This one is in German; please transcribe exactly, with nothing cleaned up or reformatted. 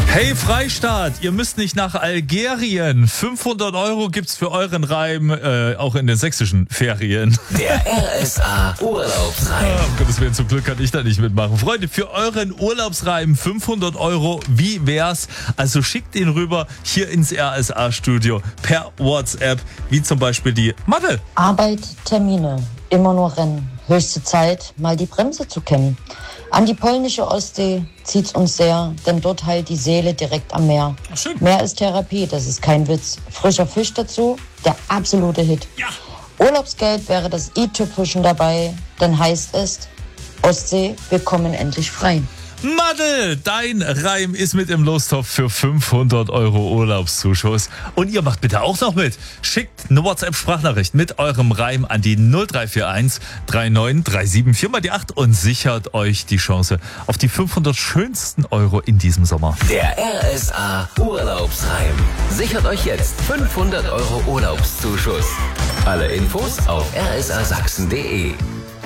Hey Freistaat, ihr müsst nicht nach Algerien. fünfhundert Euro gibt's für euren Reim, äh, auch in den sächsischen Ferien. Der R S A Urlaubsreim. Ah, um Gottes Willen, zum Glück kann ich da nicht mitmachen. Freunde, für euren Urlaubsreim fünfhundert Euro, wie wär's? Also schickt ihn rüber hier ins R S A-Studio per WhatsApp, wie zum Beispiel die Madde. Arbeit, Termine, immer nur Rennen. Höchste Zeit, mal die Bremse zu kennen. An die polnische Ostsee zieht's uns sehr, denn dort heilt die Seele direkt am Meer. Ach, schön. Meer ist Therapie, das ist kein Witz. Frischer Fisch dazu, der absolute Hit. Ja. Urlaubsgeld wäre das i-Tüpfelchen dabei, denn heißt es, Ostsee, wir kommen endlich frei. Madde, dein Reim ist mit im Lostopf für fünfhundert Euro Urlaubszuschuss. Und ihr macht bitte auch noch mit. Schickt eine WhatsApp-Sprachnachricht mit eurem Reim an die null drei vier eins drei neun drei sieben vier mal die acht und sichert euch die Chance auf die fünfhundert schönsten Euro in diesem Sommer. Der R S A Urlaubsreim. Sichert euch jetzt fünfhundert Euro Urlaubszuschuss. Alle Infos auf r s a sachsen punkt d e.